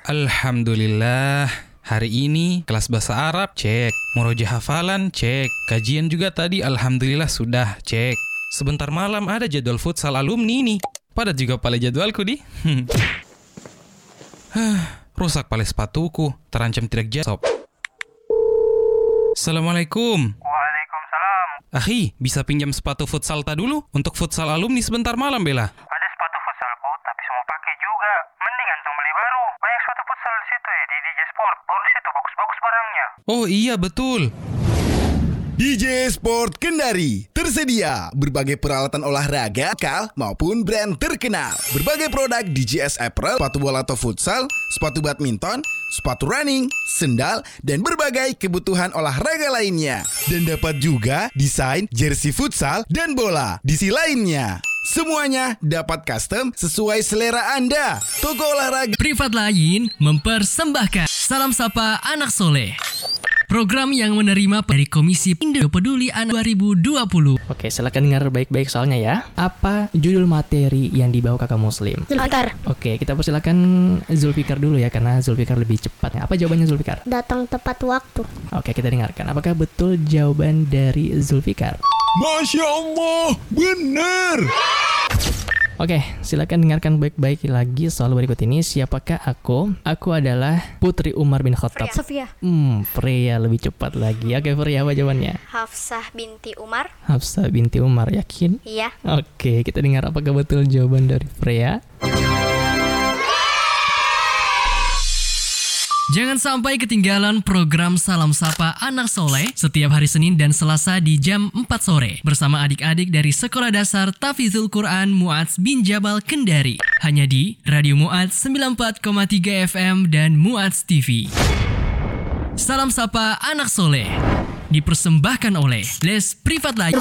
Alhamdulillah. Hari ini kelas bahasa Arab cek, murojaah hafalan cek, kajian juga tadi alhamdulillah sudah cek. Sebentar malam ada jadwal futsal alumni nih. Padat juga pala jadwalku di. Rusak pala sepatuku, terancam tidak jawab. Assalamualaikum. Waalaikumsalam. Akhi, bisa pinjam sepatu futsal ta dulu untuk futsal alumni sebentar malam bela? Ada sepatu futsalku, tapi semua pakai juga. Mending antum beli baru. Banyak sepatu futsal di situ ya, di DJ Sport. Baru situ bagus-bagus barangnya. Oh iya betul. DJ Sport Kendari tersedia berbagai peralatan olahraga lokal maupun brand terkenal. Berbagai produk DJS Apparel, sepatu bola atau futsal, sepatu badminton, sepatu running, sendal, dan berbagai kebutuhan olahraga lainnya. Dan dapat juga desain jersey futsal dan bola di sisi lainnya. Semuanya dapat custom sesuai selera Anda. Toko olahraga Privat lain mempersembahkan Salam Sapa Anak Soleh, program yang menerima dari Komisi Indo Peduli Anak 2020. Oke, silakan dengar baik-baik soalnya ya. Apa judul materi yang dibawa kakak Muslim? Zulfikar. Oke, kita persilakan Zulfikar dulu ya, karena Zulfikar lebih cepat. Apa jawabannya Zulfikar? Datang tepat waktu. Oke, kita dengarkan. Apakah betul jawaban dari Zulfikar? Masya Allah, benar. Oke, silakan dengarkan baik-baik lagi soal berikut ini. Siapakah aku? Aku adalah Putri Umar bin Khattab. Sofia. Freya lebih cepat lagi. Oke, Freya, apa jawabannya? Hafsah binti Umar. Hafsah binti Umar, yakin? Iya. Oke, kita dengar apakah betul jawaban dari Freya. Jangan sampai ketinggalan program Salam Sapa Anak Soleh setiap hari Senin dan Selasa di jam 4 sore bersama adik-adik dari Sekolah Dasar Tafizul Quran Mu'adz bin Jabal Kendari. Hanya di Radio Mu'adz 94,3 FM dan Mu'adz TV. Salam Sapa Anak Soleh dipersembahkan oleh Les Privat Lain.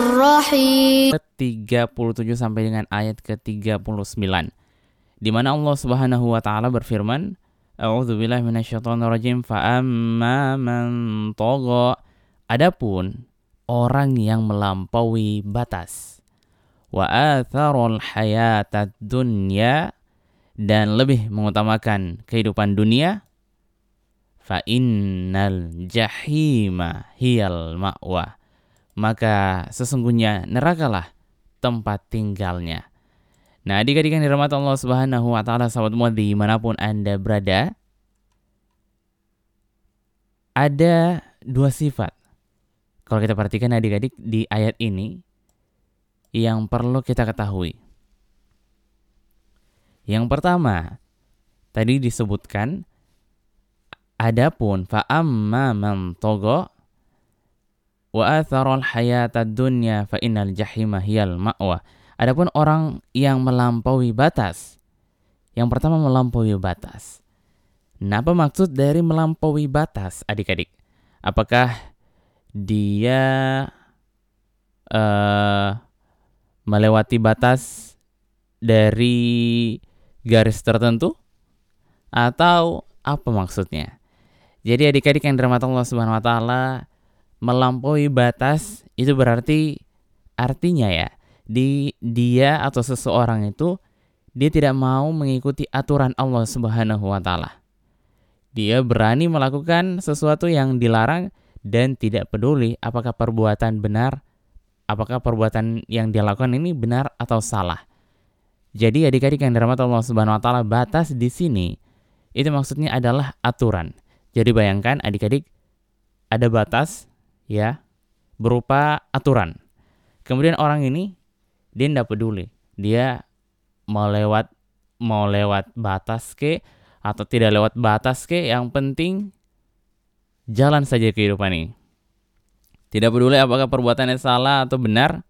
37 sampai dengan ayat ke-39, di mana Allah Subhanahu wa taala berfirman, A'udzubillahi minasyaitonirrajim, fa'amma man tagha. Adapun orang yang melampaui batas, wa atharul hayatad dunya, dan lebih mengutamakan kehidupan dunia, fa innal jahima hiyal ma'wa, maka sesungguhnya nerakalah tempat tinggalnya. Nah, adik-adik yang dirahmati Allah Subhanahu wa taala, sahabat Mu'adz dimanapun Anda berada, ada dua sifat. Kalau kita perhatikan adik-adik di ayat ini yang perlu kita ketahui. Yang pertama, tadi disebutkan, adapun fa amma man tagha wa atharal hayatad dunya fa innal jahima hiyal ma'wa. Adapun orang yang melampaui batas. Yang pertama, melampaui batas. Nah, apa maksud dari melampaui batas, adik-adik? Apakah dia melewati batas dari garis tertentu? Atau apa maksudnya? Jadi adik-adik yang dirahmati Allah Subhanahu wa taala, melampaui batas itu berarti artinya ya, dia atau seseorang itu dia tidak mau mengikuti aturan Allah Subhanahu wa taala. Dia berani melakukan sesuatu yang dilarang dan tidak peduli apakah perbuatan benar, apakah perbuatan yang dia lakukan ini benar atau salah. Jadi adik-adik yang dirahmati Allah Subhanahu wa taala, batas di sini itu maksudnya adalah aturan. Jadi bayangkan adik-adik, ada batas ya berupa aturan. Kemudian orang ini dia tidak peduli, dia mau lewat batas ke atau tidak lewat batas ke, yang penting jalan saja kehidupan ini. Tidak peduli apakah perbuatannya salah atau benar,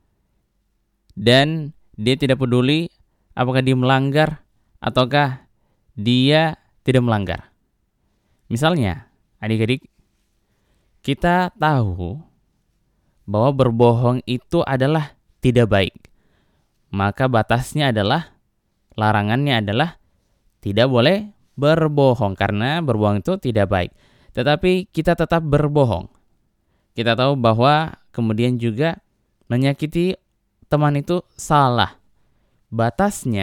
dan dia tidak peduli apakah dia melanggar ataukah dia tidak melanggar. Misalnya, adik-adik, kita tahu bahwa berbohong itu adalah tidak baik. Maka batasnya adalah, larangannya adalah tidak boleh berbohong, karena berbohong itu tidak baik. Tetapi kita tetap berbohong. Kita tahu bahwa kemudian juga menyakiti teman itu salah. Batasnya